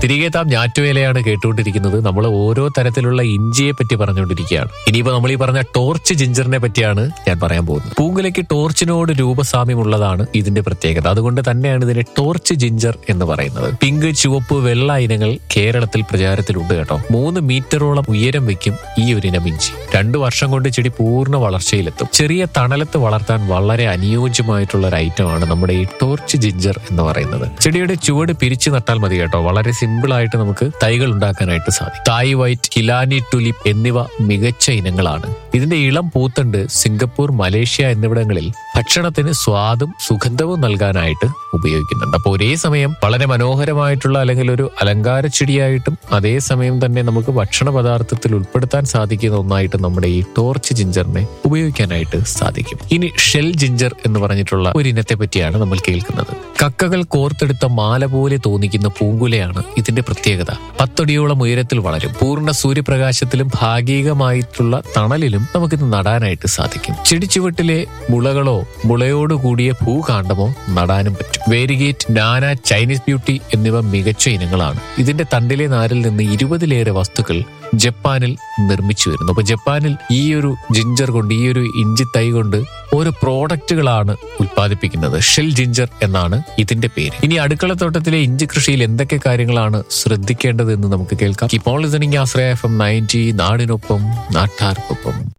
തിരികെ താം ഞാറ്റുവേലയാണ് കേട്ടുകൊണ്ടിരിക്കുന്നത്. നമ്മൾ ഓരോ തരത്തിലുള്ള ഇഞ്ചിയെ പറ്റി പറഞ്ഞുകൊണ്ടിരിക്കുകയാണ്. ഇനിയിപ്പോ നമ്മൾ ഈ പറഞ്ഞ ടോർച്ച് ജിഞ്ചറിനെ പറ്റിയാണ് ഞാൻ പറയാൻ പോകുന്നത്. പൂങ്കുലയ്ക്ക് ടോർച്ചിനോട് രൂപസാമ്യമുള്ളതാണ് ഇതിന്റെ പ്രത്യേകത. അതുകൊണ്ട് തന്നെയാണ് ഇതിനെ ടോർച്ച് ജിഞ്ചർ എന്ന് പറയുന്നത്. പിങ്ക്, ചുവപ്പ്, വെള്ള ഇനങ്ങൾ കേരളത്തിൽ പ്രചാരത്തിലുണ്ട് കേട്ടോ. 3 മീറ്ററോളം ഉയരം വെക്കും ഈ ഒരു ഇനം ഇഞ്ചി. 2 വർഷം കൊണ്ട് ചെടി പൂർണ്ണ വളർച്ചയിലെത്തും. ചെറിയ തണലത്ത് വളർത്താൻ വളരെ അനുയോജ്യമായിട്ടുള്ള ഒരു ഐറ്റമാണ് നമ്മുടെ ഈ ടോർച്ച് ജിഞ്ചർ എന്ന് പറയുന്നത്. ചെടിയുടെ ചുവട് പിരിച്ചു നട്ടാൽ മതി കേട്ടോ. വളരെ സിമ്പിൾ ആയിട്ട് നമുക്ക് തൈകൾ ഉണ്ടാക്കാനായിട്ട് സാധിക്കും. തായ് വൈറ്റ്, കിലാനി ടുലിപ്പ് എന്നിവ മികച്ച ഇനങ്ങളാണ്. ഇതിന്റെ ഇളം പൂത്തണ്ട് സിംഗപ്പൂർ, മലേഷ്യ എന്നിവിടങ്ങളിൽ ഭക്ഷണത്തിന് സ്വാദും സുഗന്ധവും നൽകാനായിട്ട് ഉപയോഗിക്കുന്നുണ്ട്. അപ്പോൾ ഒരേ സമയം വളരെ മനോഹരമായിട്ടുള്ള അല്ലെങ്കിൽ ഒരു അലങ്കാര ചെടിയായിട്ടും അതേസമയം തന്നെ നമുക്ക് ഭക്ഷണ പദാർത്ഥത്തിൽ ഉൾപ്പെടുത്താൻ സാധിക്കുന്ന ഒന്നായിട്ട് നമ്മുടെ ഈ ടോർച്ച് ജിഞ്ചറിനെ ഉപയോഗിക്കാനായിട്ട് സാധിക്കും. ഇനി ഷെൽ ജിഞ്ചർ എന്ന് പറഞ്ഞിട്ടുള്ള ഒരു ഇനത്തെ പറ്റിയാണ് നമ്മൾ കേൾക്കുന്നത്. കക്കകൾ കോർത്തെടുത്ത മാല പോലെ തോന്നിക്കുന്ന പൂങ്കുലയാണ് ഇതിന്റെ പ്രത്യേകത. 10 അടിയോളം ഉയരത്തിൽ വളരും. പൂർണ്ണ സൂര്യപ്രകാശത്തിലും ഭാഗികമായിട്ടുള്ള തണലിലും നമുക്കിത് നടാനായിട്ട് സാധിക്കും. ചെടിച്ചുവട്ടിലെ മുളകളോ മുളയോടുകൂടിയ ഭൂകാണ്ഡമോ നടാനും പറ്റും. വേരിഗേറ്റ്, നാന, ചൈനീസ് ബ്യൂട്ടി എന്നിവ മികച്ച ഇനങ്ങളാണ്. ഇതിന്റെ തണ്ടിലെ നാരിൽ നിന്ന് 20-ലേറെ വസ്തുക്കൾ ജപ്പാനിൽ നിർമ്മിച്ചു വരുന്നു. അപ്പൊ ജപ്പാനിൽ ഈ ഒരു ജിഞ്ചർ കൊണ്ട്, ഈ ഒരു ഇഞ്ചി തൈ കൊണ്ട് ഓരോ പ്രോഡക്റ്റുകളാണ് ഉൽപ്പാദിപ്പിക്കുന്നത്. ഷെൽ ജിഞ്ചർ എന്നാണ് ഇതിന്റെ പേര്. ഇനി അടുക്കളത്തോട്ടത്തിലെ ഇഞ്ചി കൃഷിയിൽ എന്തൊക്കെ കാര്യങ്ങളാണ് ശ്രദ്ധിക്കേണ്ടത് എന്ന് നമുക്ക് കേൾക്കാം. Keep on listening Ashraya FM 90, നാടിനൊപ്പം നാട്ടാർക്കൊപ്പം.